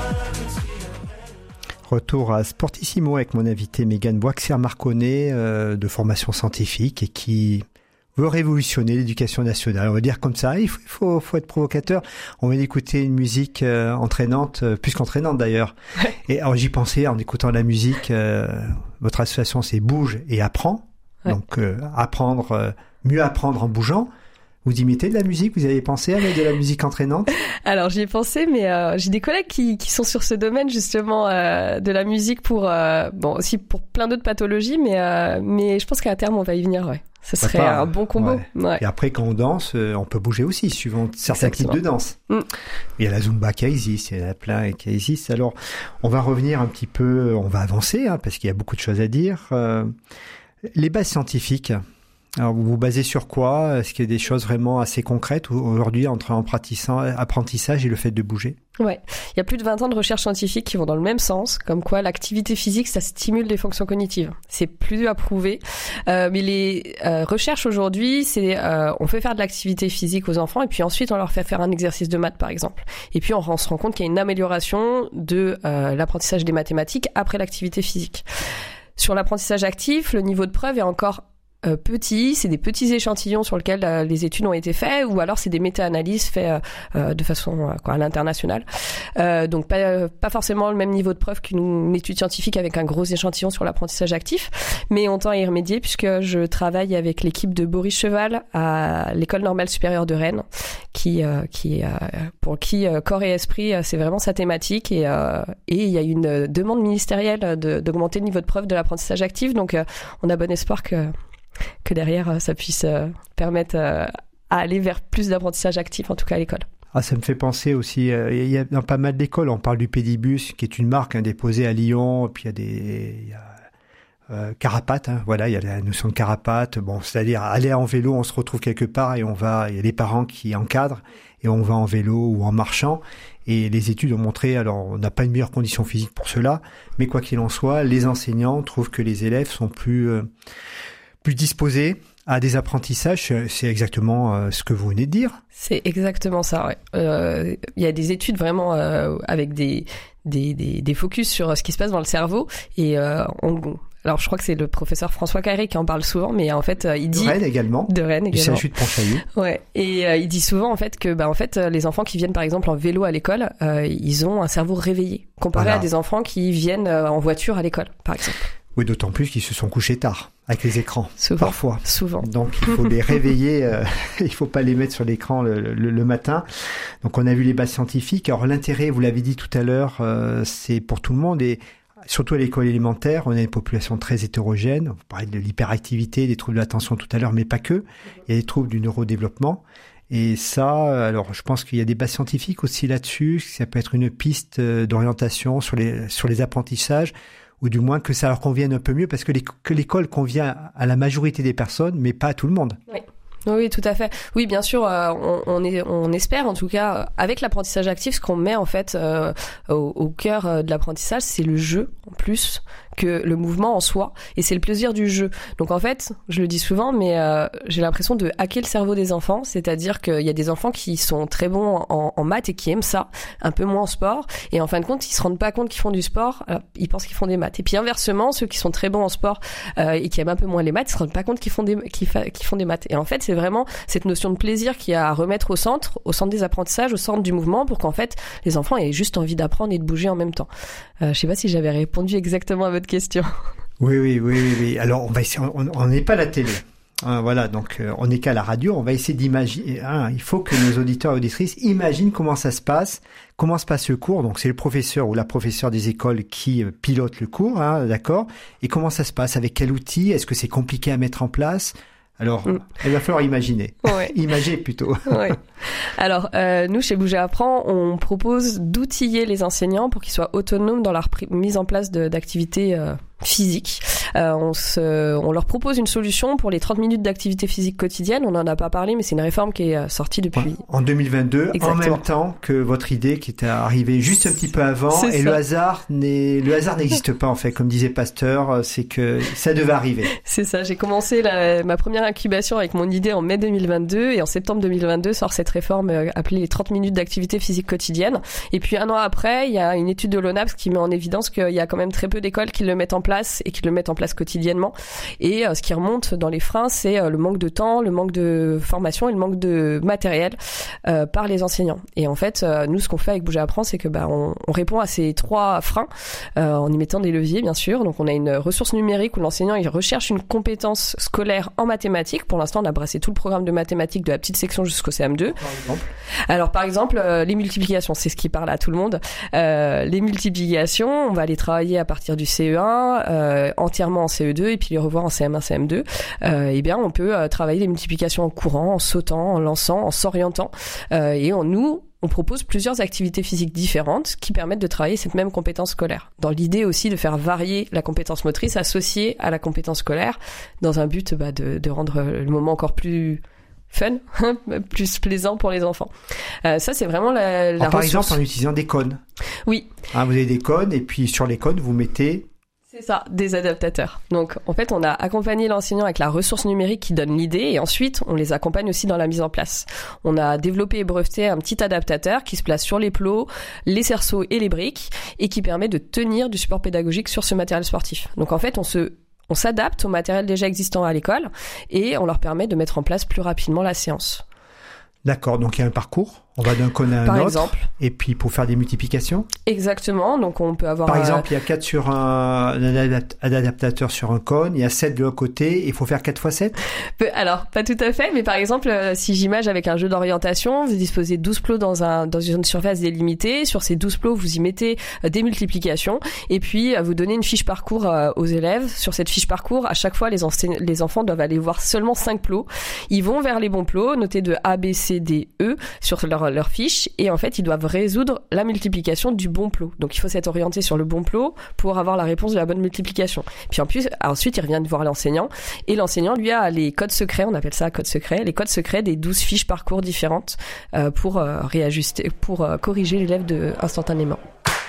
Retour à Sportissimo avec mon invité Mégane Boixier-Marconnet, de formation scientifique et qui veut révolutionner l'éducation nationale. On va dire comme ça, il faut être provocateur. On vient d'écouter une musique entraînante, plus qu'entraînante d'ailleurs. Ouais. Et alors j'y pensais en écoutant la musique. Votre association c'est Bouge et Apprends. Ouais. Donc mieux apprendre en bougeant. Vous imitez de la musique? Vous avez pensé à mettre de la musique entraînante? Alors j'y ai pensé, mais j'ai des collègues qui sont sur ce domaine justement de la musique pour aussi pour plein d'autres pathologies, mais je pense qu'à terme on va y venir. Ouais. Ce serait un bon combo. Ouais. Ouais. Et après quand on danse, on peut bouger aussi suivant certains types de danse. Il y a la Zumba qui existe, il y en a plein qui existent. Alors on va revenir un petit peu, on va avancer parce qu'il y a beaucoup de choses à dire. Les bases scientifiques. Alors, vous vous basez sur quoi? Est-ce qu'il y a des choses vraiment assez concrètes aujourd'hui entre apprentissage et le fait de bouger? Ouais. Il y a plus de 20 ans de recherches scientifiques qui vont dans le même sens, comme quoi l'activité physique, ça stimule les fonctions cognitives. C'est plus à prouver. Mais les recherches aujourd'hui, c'est on fait faire de l'activité physique aux enfants et puis ensuite on leur fait faire un exercice de maths, par exemple. Et puis on se rend compte qu'il y a une amélioration de l'apprentissage des mathématiques après l'activité physique. Sur l'apprentissage actif, le niveau de preuve est encore petits, c'est des petits échantillons sur lesquels les études ont été faites, ou alors c'est des méta-analyses faites de façon à l'international. Donc pas forcément le même niveau de preuve qu'une étude scientifique avec un gros échantillon sur l'apprentissage actif, mais on tend à y remédier puisque je travaille avec l'équipe de Boris Cheval à l'École normale supérieure de Rennes, pour qui corps et esprit c'est vraiment sa thématique, et il y a une demande ministérielle d'augmenter le niveau de preuve de l'apprentissage actif, donc on a bon espoir que derrière ça puisse permettre à aller vers plus d'apprentissage actif, en tout cas à l'école. Ah, ça me fait penser aussi, il y a dans pas mal d'écoles, on parle du Pédibus, qui est une marque déposée à Lyon, et puis il y a Carapate, voilà, il y a la notion de Carapate, c'est-à-dire aller en vélo, on se retrouve quelque part et il y a les parents qui encadrent et on va en vélo ou en marchant. Et les études ont montré, alors on n'a pas une meilleure condition physique pour cela, mais quoi qu'il en soit, les enseignants trouvent que les élèves sont plus disposés à des apprentissages. C'est exactement ce que vous venez de dire. C'est exactement ça, ouais. Il y a des études vraiment avec des focus sur ce qui se passe dans le cerveau, et alors je crois que c'est le professeur François Carré qui en parle souvent, mais en fait il dit... De Rennes également. Du CHU de Pontchaillou. Ouais. Et il dit souvent en fait que les enfants qui viennent par exemple en vélo à l'école, ils ont un cerveau réveillé, comparé à des enfants qui viennent en voiture à l'école, par exemple. Oui, d'autant plus qu'ils se sont couchés tard avec les écrans, parfois. Souvent. Donc il faut les réveiller, il faut pas les mettre sur l'écran le matin. Donc on a vu les bases scientifiques. Alors l'intérêt, vous l'avez dit tout à l'heure, c'est pour tout le monde, et surtout à l'école élémentaire, on a une population très hétérogène. Vous parlez de l'hyperactivité, des troubles de l'attention tout à l'heure, mais pas que. Il y a des troubles du neurodéveloppement. Et ça, alors je pense qu'il y a des bases scientifiques aussi là-dessus. Ça peut être une piste d'orientation sur les apprentissages, ou du moins que ça leur convienne un peu mieux, parce que l'école convient à la majorité des personnes, mais pas à tout le monde. Oui, tout à fait. Oui, bien sûr, on espère, en tout cas, avec l'apprentissage actif, ce qu'on met en fait au cœur de l'apprentissage, c'est le jeu en plus que le mouvement en soi, et c'est le plaisir du jeu. Donc en fait, je le dis souvent, mais j'ai l'impression de hacker le cerveau des enfants, c'est-à-dire qu'il y a des enfants qui sont très bons en maths et qui aiment ça, un peu moins en sport, et en fin de compte, ils se rendent pas compte qu'ils font du sport, alors, ils pensent qu'ils font des maths. Et puis inversement, ceux qui sont très bons en sport et qui aiment un peu moins les maths, ils se rendent pas compte qu'ils font des maths. Et en fait, c'est vraiment cette notion de plaisir qu'il y a à remettre au centre des apprentissages, au centre du mouvement, pour qu'en fait, les enfants aient juste envie d'apprendre et de bouger en même temps. Je sais pas si j'avais répondu exactement à votre question. Oui. Alors, on n'est pas à la télé. Voilà, donc on n'est qu'à la radio. On va essayer d'imaginer. Il faut que nos auditeurs et auditrices imaginent comment ça se passe, comment se passe le cours. Donc, c'est le professeur ou la professeure des écoles qui pilote le cours, d'accord. Et comment ça se passe? Avec quel outil? Est-ce que c'est compliqué à mettre en place? Alors, il va falloir imaginer. Ouais. Imager plutôt. Ouais. Alors, nous, chez Bouger Apprend, on propose d'outiller les enseignants pour qu'ils soient autonomes dans leur mise en place d'activités physique. On leur propose une solution pour les 30 minutes d'activité physique quotidienne. On n'en a pas parlé, mais c'est une réforme qui est sortie depuis... En 2022, Exactement. En même temps que votre idée qui était arrivée juste un petit peu avant. C'est et ça. le hasard n'existe pas, en fait. Comme disait Pasteur, c'est que ça devait arriver. C'est ça. J'ai commencé ma première incubation avec mon idée en mai 2022 et en septembre 2022 sort cette réforme appelée les 30 minutes d'activité physique quotidienne. Et puis un an après, il y a une étude de l'ONAPS qui met en évidence qu'il y a quand même très peu d'écoles qui le mettent en place et qui le mettent en place quotidiennement. Et ce qui remonte dans les freins, c'est le manque de temps, le manque de formation et le manque de matériel par les enseignants. Et en fait, nous, ce qu'on fait avec Bouger Apprend, c'est que on répond à ces 3 freins en y mettant des leviers, bien sûr. Donc, on a une ressource numérique où l'enseignant il recherche une compétence scolaire en mathématiques. Pour l'instant, on a brassé tout le programme de mathématiques de la petite section jusqu'au CM2. Alors, par exemple, les multiplications, c'est ce qui parle à tout le monde. Les multiplications, on va les travailler à partir du CE1, entièrement en CE2 et puis les revoir en CM1, CM2. Eh bien, on peut travailler les multiplications en courant, en sautant, en lançant, en s'orientant. Et on propose plusieurs activités physiques différentes qui permettent de travailler cette même compétence scolaire. Dans l'idée aussi de faire varier la compétence motrice associée à la compétence scolaire dans un but de rendre le moment encore plus fun, plus plaisant pour les enfants. Ça, c'est vraiment la Par ressource. exemple, en utilisant des cônes. Oui. Vous avez des cônes et puis sur les cônes, vous mettez... C'est ça, des adaptateurs. Donc, en fait, on a accompagné l'enseignant avec la ressource numérique qui donne l'idée et ensuite, on les accompagne aussi dans la mise en place. On a développé et breveté un petit adaptateur qui se place sur les plots, les cerceaux et les briques et qui permet de tenir du support pédagogique sur ce matériel sportif. Donc, en fait, on s'adapte au matériel déjà existant à l'école et on leur permet de mettre en place plus rapidement la séance. D'accord, donc il y a un parcours. On va d'un cône à un Par autre. exemple. Et puis pour faire des multiplications. Exactement, donc on peut avoir... Par exemple, il y a 4 sur un adaptateur sur un cône, il y a 7 de l'autre côté, il faut faire 4 x 7 ? Alors, pas tout à fait, mais par exemple, si j'image avec un jeu d'orientation, vous disposez 12 plots dans une surface délimitée, sur ces 12 plots, vous y mettez des multiplications, et puis vous donnez une fiche parcours aux élèves. Sur cette fiche parcours, à chaque fois, les enfants doivent aller voir seulement 5 plots. Ils vont vers les bons plots, notés de A, B, C, D, E, sur leur fiche, et en fait, ils doivent résoudre la multiplication du bon plot. Donc, il faut s'être orienté sur le bon plot pour avoir la réponse de la bonne multiplication. Puis ensuite, ils reviennent voir l'enseignant, et l'enseignant, lui, a les codes secrets, on appelle ça codes secrets, les codes secrets des 12 fiches parcours différentes pour réajuster, pour corriger l'élève instantanément.